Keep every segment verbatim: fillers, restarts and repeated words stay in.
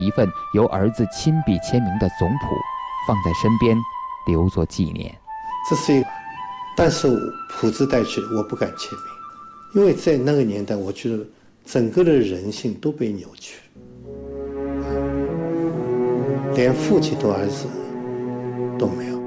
一份由儿子亲笔签名的总谱，放在身边，留作纪念。 这是一个，但是谱子带去我不敢签名，因为在那个年代，我觉得整个的人性都被扭曲了，连父亲对儿子都没有。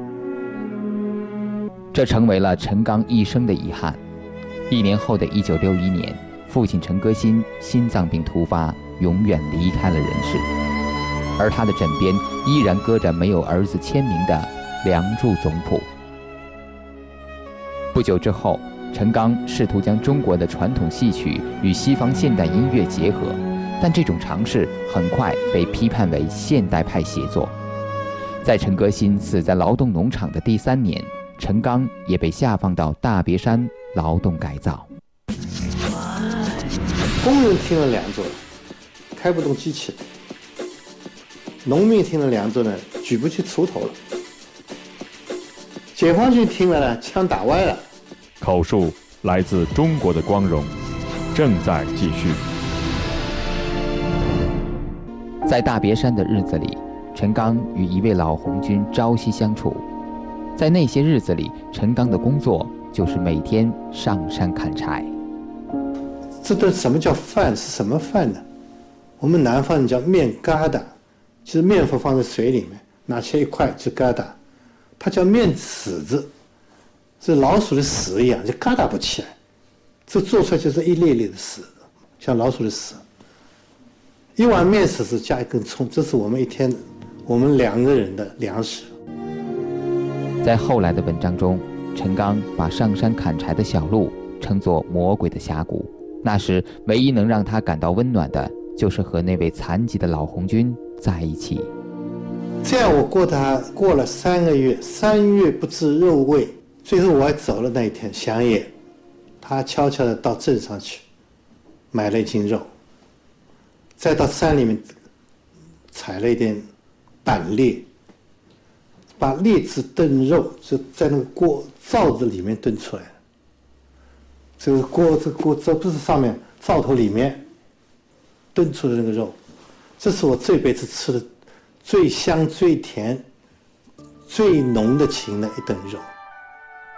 这成为了陈刚一生的遗憾。一年后的一九六一年，父亲陈歌辛心脏病突发，永远离开了人世，而他的枕边依然搁着没有儿子签名的《梁祝》总谱。不久之后，陈刚试图将中国的传统戏曲与西方现代音乐结合，但这种尝试很快被批判为现代派写作。在陈歌辛死在劳动农场的第三年，陈刚也被下放到大别山劳动改造。 工人听了《梁祝》开不动机器了，农民听了《梁祝》呢，举不起锄头了，解放军听了呢，枪打歪了。 口述来自中国的光荣，正在继续。 在大别山的日子里，陈刚与一位老红军朝夕相处。在那些日子里，陈刚的工作就是每天上山砍柴。 这顿什么叫饭？是什么饭呢？我们南方人叫面疙瘩，就是面粉放在水里面，拿起来一块就疙瘩，它叫面豉子，是老鼠的屎一样，就疙瘩不起来。这做出来就是一粒粒的屎，像老鼠的屎。一碗面豉子加一根葱，这是我们一天我们两个人的粮食。 在后来的文章中，陈刚把上山砍柴的小路称作魔鬼的峡谷。那时唯一能让他感到温暖的，就是和那位残疾的老红军在一起。 这样我过他过了三个月，三月不知肉味，最后我还走了那一天乡野，他悄悄地到镇上去买了一斤肉，再到山里面采了一点板栗，把栗子炖肉就在那个锅灶子里面炖出来。这个锅，这个锅这不是上面灶头里面炖出的那个肉，这是我这辈子吃的最香、最甜、最浓的情的一顿肉。